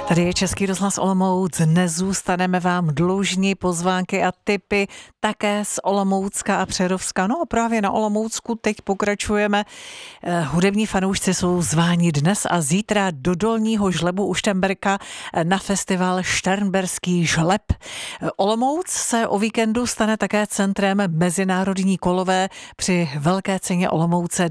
Tady je Český rozhlas Olomouc. Nezůstaneme vám dlužní pozvánky a tipy také z Olomoucka a Přerovska. No a právě na Olomoucku teď pokračujeme. Hudební fanoušci jsou zváni dnes a zítra do Dolního Žlebu u Šternberka na festival Šternberský žleb. Olomouc se o víkendu stane také centrem mezinárodní kolové při Velké ceně Olomouce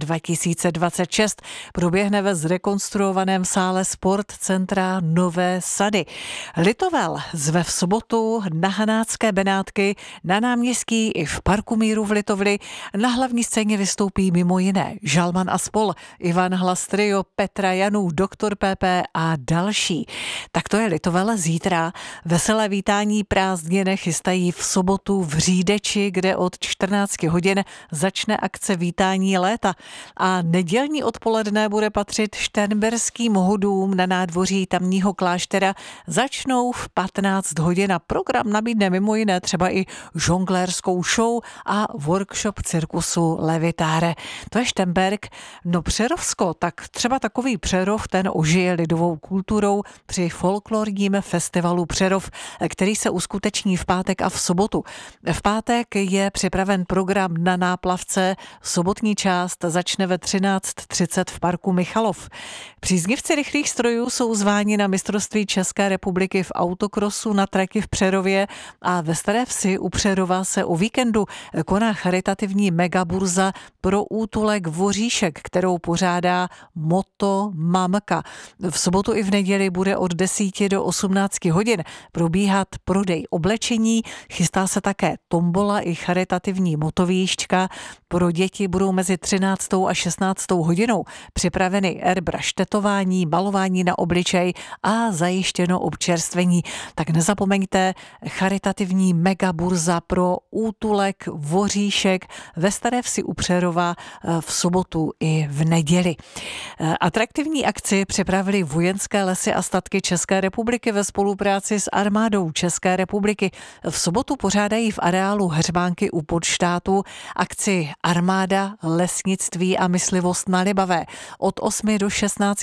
2026. Proběhne ve zrekonstruovaném sále Sport centra Nové Sady. Litovel zve v sobotu na Hanácké Benátky, na náměstí i v Parku míru v Litovli. Na hlavní scéně vystoupí mimo jiné Žalman a spol, Ivan Hlas Trio, Petra Janů, Doktor PP a další. Tak to je Litovel zítra. Veselé vítání prázdniny chystají v sobotu v Řídeči, kde od 14 hodin začne akce vítání léta. A nedělní odpoledne bude patřit šternberským hodům na nádvoří tamního kláštera. Začnou v 15 hodin a program nabídne mimo jiné třeba i žonglérskou show a workshop cirkusu Levitáre. To je Šternberk. No Přerovsko, tak třeba takový Přerov, ten ožije lidovou kulturou při folklorním festivalu Přerov, který se uskuteční v pátek a v sobotu. V pátek je připraven program na náplavce. Sobotní část začne ve 13:30 v parku Michalov. Příznivci rychlých strojů jsou zváni na mistrovství České republiky v autokrosu na trati v Přerově a ve Staré Vsi u Přerova se o víkendu koná charitativní megaburza pro útulek Voříšek, kterou pořádá Moto Mamka. V sobotu i v neděli bude od 10 do 18 hodin probíhat prodej oblečení, chystá se také tombola i charitativní motovíšťka. Pro děti budou mezi 13. a 16. hodinou připraveny airbrush tetování, malování na obličej a zajištěno občerstvení. Tak nezapomeňte, charitativní megaburza pro útulek Voříšek ve Staré Vsi u Přerova v sobotu i v neděli. Atraktivní akci připravili Vojenské lesy a statky České republiky ve spolupráci s armádou České republiky. V sobotu pořádají v areálu Heřmánky u Podštátu akci Armáda, lesnictví a myslivost na Libavé. Od 8 do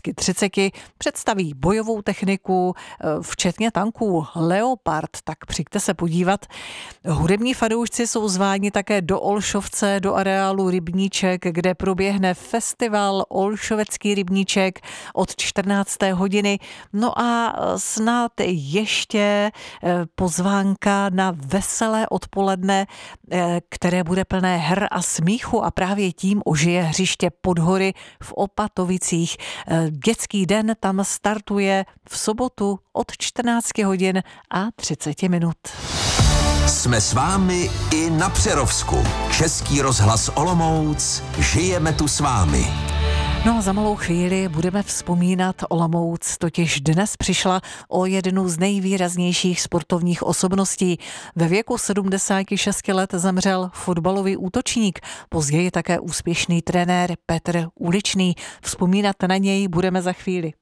16:30 představí bojovou techniku, včetně tanků Leopard, tak přijďte se podívat. Hudební fanoušci jsou zváni také do Olšovce, do areálu Rybníček, kde proběhne festival Olšovecký rybníček od 14. hodiny. No a snad ještě pozvánka na veselé odpoledne, které bude plné her a smíchu a právě tím ožije hřiště Podhory v Opatovicích. Dětský den tam startuje v sobotu od 14 hodin a 30 minut. Jsme s vámi i na Přerovsku. Český rozhlas Olomouc, žijeme tu s vámi. No a za malou chvíli budeme vzpomínat Olomouc, totiž dnes přišla o jednu z nejvýraznějších sportovních osobností. Ve věku 76 let zemřel fotbalový útočník, později také úspěšný trenér Petr Uličný. Vzpomínat na něj budeme za chvíli.